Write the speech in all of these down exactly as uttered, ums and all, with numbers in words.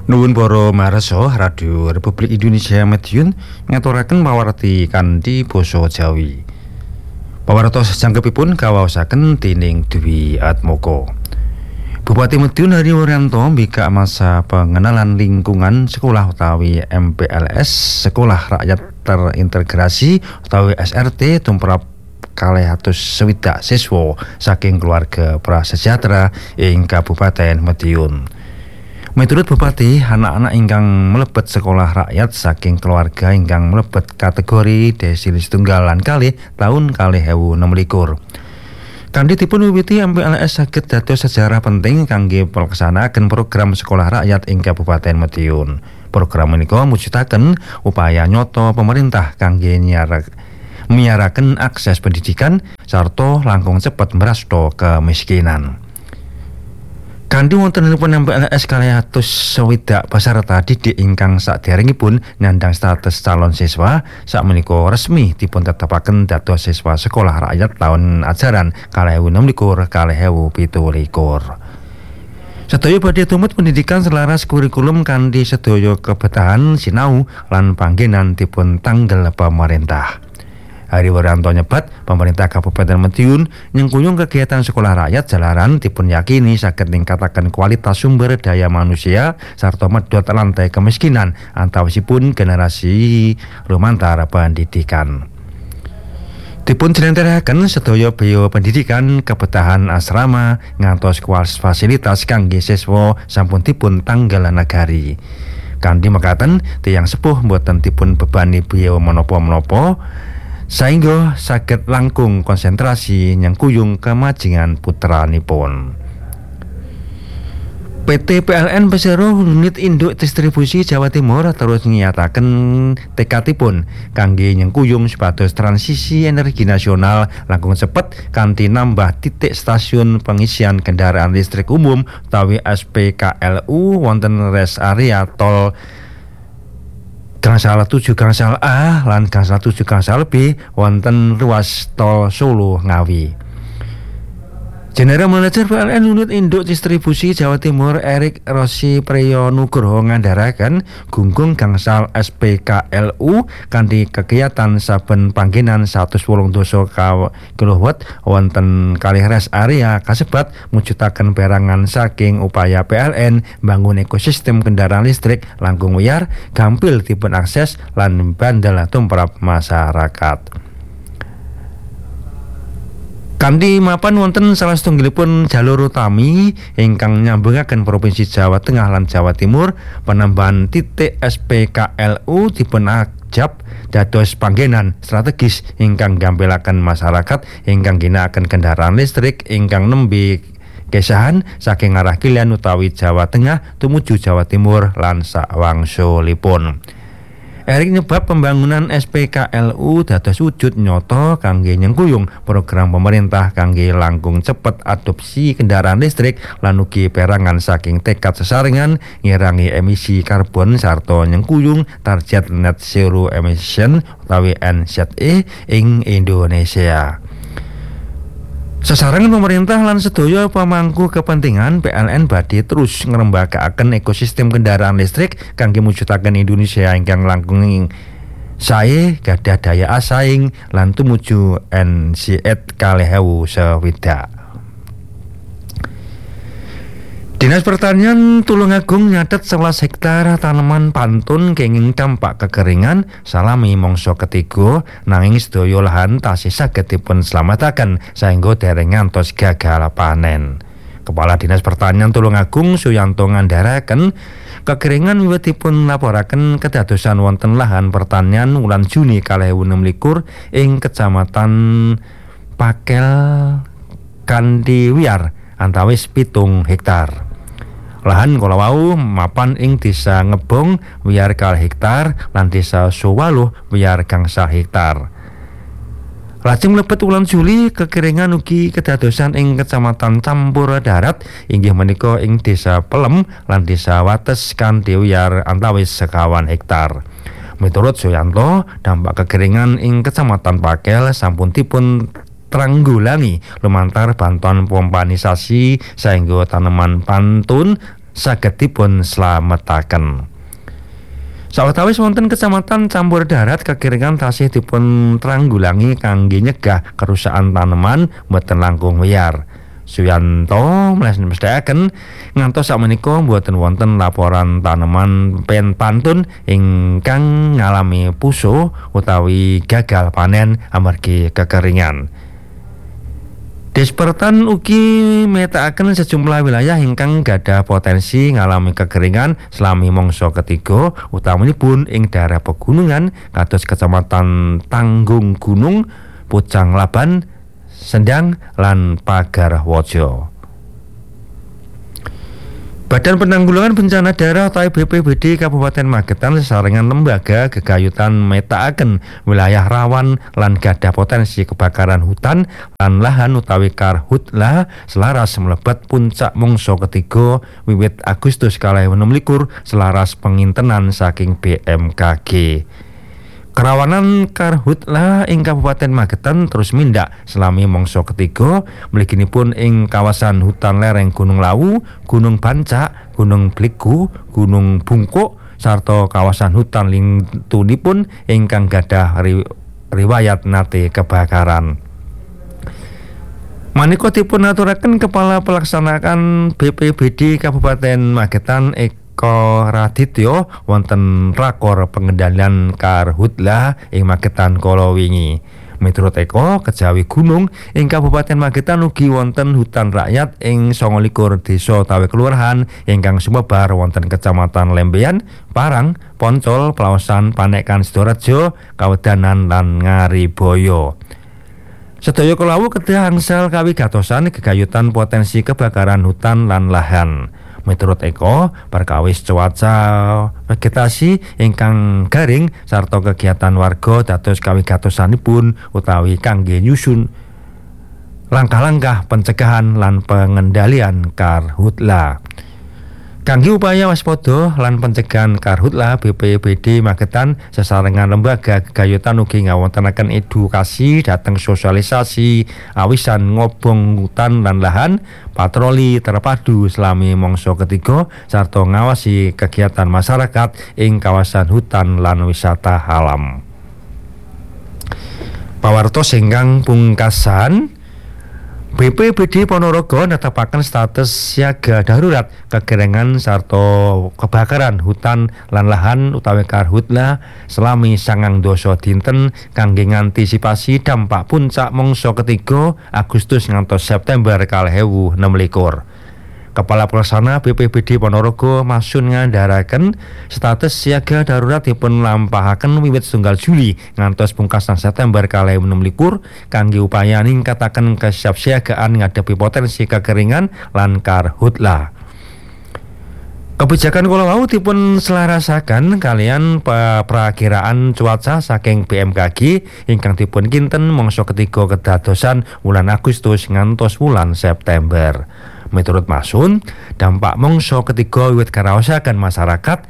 Nuwun para marsa Radio Republik Indonesia Madiun ngaturaken pawarti kanthi basa Jawi. Pawartos jangkepipun kawaosaken dening Dwi Atmoko. Bupati Madiun Hari Wuryanto mbikak masa pengenalan lingkungan sekolah utawi M P L S Sekolah Rakyat Terintegrasi utawi S R T tumrap kalih atus swidak siswa saking keluarga prasejahtera ing Kabupaten Madiun. Miturut Bupati, anak-anak ingkang mlebet sekolah rakyat saking keluarga ingkang mlebet kategori desil setunggal lan kalih taun kalih ewu enem likur. Kanthi dipun wiwiti M P L S saged dados sejarah penting kangge pelaksanaaken program sekolah rakyat ing Kabupaten Madiun. Program menika mujudaken upaya nyata pemerintah kangge nyarak miyaraken akses pendidikan sarta langkung cepet mrasta kemiskinan. Kanthi wontenipun M P L S kalih atus swidak peserta didik ingkang sadèrèngipun nyandang status calon siswa sakmenika resmi dipuntetepaken dados siswa sekolah rakyat taun ajaran kalih ewu enem likur kalih ewu pitu likur. Sedaya badhe tumut pendidikan selaras kurikulum kanthi sedaya kebetahan sinau lan panggenan dipun tanggel pemerintah. Hari Wuryanto nyebat pemerintah Kabupaten Madiun nyengkuyung kegiatan sekolah rakyat jalaran dipun yakini saged ningkataken kualitas sumber daya manusia sarta medhot lantai kemiskinan antawisipun generasi lumantar pendidikan. Dipun jlentrehake sedaya biaya pendidikan, kebetahan asrama ngantos kuas fasilitas kangge siswa sampun dipun tanggel negari. Kanthi mekaten tiyang sepuh mboten dipun bebani biaya menapa-menapa sehingga saged langkung konsentrasi nyengkuyung kemajengan putranipun. P T P L N Persero Unit Induk Distribusi Jawa Timur terus nyataken tekadipun kangge nyengkuyung supados transisi energi nasional langkung cepet kanthi nambah titik stasiun pengisian kendaraan listrik umum utawi S P K L U wonten rest area tol gangsal tujuh gangsal A lan gangsal tujuh gangsal B wonten ruas tol Solo Ngawi. General Manager P L N Unit Induk Distribusi Jawa Timur Erik Rossi Priyo Nugroho ngandharaken gunggung gangsal S P K L U kanthi kegiatan saben panggenan seratus wolung dasa kilowatt wonten kalih rest area kasebat mujudaken perangan saking upaya P L N mbangun ekosistem kendaraan listrik langkung wiyar, gampil dipun akses lan bandel tumrap masyarakat. Kanthi mapan wonten salah setunggalipun jalur utami ingkang nyambungaken Provinsi Jawa Tengah lan Jawa Timur, penambahan titik S P K L U dipun ajab dados panggenan strategis ingkang gampilaken masyarakat ingkang ginakaken kendaraan listrik ingkang nembe kesahan saking arah Kilian utawi Jawa Tengah tumuju Jawa Timur lan sawangsulipun. Erik nyebab pembangunan S P K L U dados wujud nyata kangge nyengkuyung program pemerintah kangge langkung cepet adopsi kendaraan listrik lan ugi perangan saking tekad sesarengan ngirangi emisi karbon sarta nyengkuyung target net zero emission utawi N Z E ing Indonesia. Sesarengan pemerintah lan sedaya pamangku kepentingan P L N badhe terus ngrembakakaken ekosistem kendaraan listrik kangge mujudaken Indonesia ingkang langkung sae gadah daya asaing lan tumuju N Z E kalih ewu swidak. Dinas Pertanian Tulungagung nyatet sebelas hektar tanaman pantun kenging dampak kekeringan salami mangsa ketiga nanging sedaya lahan tasih saged dipun slametaken saengga dereng ngantos gagal panen. Kepala Dinas Pertanian Tulungagung Suyanto ngandharaken kekeringan wiwit dipun laporaken kedadosan wonten lahan pertanian wulan Juni kalih ewu enem likur ing Kecamatan Pakel kanthi wiyar antawis pitung hektar. Lahan kala wau mapan ing Desa Ngebong wiyar kalih hektar lan Desa Suwaluh wiyar gangsal hektar. Lajeng mlebet wulan Juli kekeringan ugi kedadosan ing Kecamatan Campur Darat inggih menika ing Desa Pelem lan Desa Wates kanthi wiyar antawis sekawan hektar. Miturut Suyanto, dampak kekeringan ing Kecamatan Pakel sampun dipun tranggulangi lumantar bantuan pompanisasi saengga tanaman pantun saged dipun slametaken. Sawetawis wonten Kecamatan Campur Darat kekeringan tasih dipun tranggulangi kangge nyegah kerusakan taneman boten langkung wiyar. Suyanto mestakaken ngantos sakmenika boten wonten laporan taneman pen pantun ingkang ngalami puso utawi gagal panen amargi kekeringan. Despertan ugi metakaken sejumlah wilayah ingkang gadah potensi ngalami kekeringan selami mangsa ketiga utaminipun ing daerah pegunungan kados Kecamatan Tanggung Gunung, Pucang Laban, Sendang lan Pagarwaja. Badan Penanggulangan Bencana Daerah atau B P B D Kabupaten Magetan sesarengan lembaga gegayutan metakaken wilayah rawan lan gadah potensi kebakaran hutan lan lahan utawi karhutla selaras mlebet puncak mangsa ketiga wiwit Agustus kalih enem likur selaras pengintenan saking B M K G. Kerawanan karhutla ing Kabupaten Magetan terus mindak selami mangsa ketiga mliginipun ing kawasan hutan lereng Gunung Lawu, Gunung Bancak, Gunung Bliku, Gunung Bungkuk sarta kawasan hutan lintunipun ingkang gadah ri riwayat nate kebakaran. Manika dipun aturaken Kepala Pelaksanaan B P B D Kabupaten Magetan Eko Radityo wonten rakor pengendalian karhutla ing Magetan kala wingi. Miturut Eko, kejawi gunung ing Kabupaten Magetan ugi wonten hutan rakyat ing sanga likur desa utawi kelurahan ingkang sumebar wonten Kecamatan Lembean, Parang, Poncol, Plaosan, Panekan, Sidorejo, Kawedanan lan Ngariboyo. Sedaya kelawu kedah angsal kawigatosan gegayutan potensi kebakaran hutan lan lahan. Miturut Eko, perkawis cuaca vegetasi ingkang garing sarta kegiatan warga dados kawigatosanipun utawi kangge nyusun langkah-langkah pencegahan lan pengendalian karhutla. Kangge upaya waspada lan pencegahan karhutla, B P B D Magetan sesarengan lembaga gegayutan ugi ngawontenaken edukasi dhateng sosialisasi awisan ngobong hutan lan lahan, patroli terpadu selami mangsa ketiga sarta ngawasi kegiatan masyarakat ing kawasan hutan lan wisata alam. Pawartos ingkang pungkasan, B P B D Ponorogo netapaken status siaga darurat kekeringan sarta kebakaran hutan lan lahan utawi karhutla selami sangang dasa dinten kangge ngantisipasi dampak puncak mangsa ketiga Agustus ngantos September kalih ewu enem likur. Kepala Pelaksana B P B D Ponorogo masun ngandharaken status siaga darurat dipun lampahaken wiwit setunggal Juli ngantos pungkasan September kalih ewu enem likur kangge upaya ningkataken kesiapsiagaan ngadepi potensi kekeringan lan karhutla. Kebijakan kula wau dipun selarasaken kalian perakiraan cuaca saking B M K G ingkang dipun kinten mangsa ketiga kedadosan wulan Agustus ngantos wulan September. Miturut Masun, dampak mangsa ketiga wiwit karaosaken masyarakat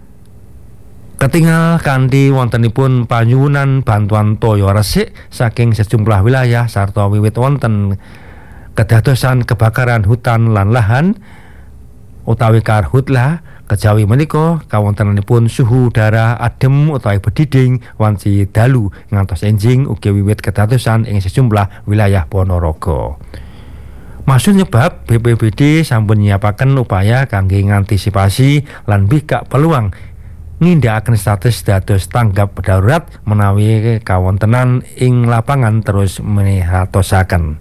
ketingal kanthi wontenipun panyuwunan bantuan toya resik saking sejumlah wilayah sarta wiwit wonten kedadosan kebakaran hutan lan lahan utawi karhutla. Kejawi menika kawontenanipun suhu udara adem utawi bedhidhing wanci dalu ngantos enjing ugi wiwit kedadosan ing sejumlah wilayah Ponorogo. Maksud nyebab B P B D sampun nyiapaken upaya kangge ngantisipasi lan bikak peluang ngindakaken status dados tanggap darurat menawi kawontenan ing lapangan terus menihatosaken.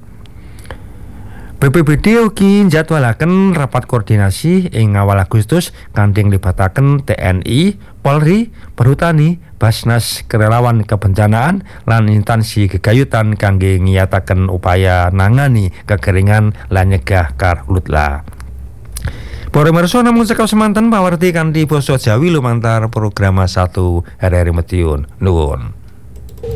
B P B D ugi njadwalaken rapat koordinasi ing awal Agustus kanthi nglibataken T N I, Polri, Perhutani, Basnas, kerelawan kebencanaan lan instansi gegayutan kangge ngiyataken upaya nangani kekeringan lan nyegah karhutla. Para mirsa namung cekap semanten pawarti kanthi basa Jawi lumantar program satu R R I Madiun. Nuwun.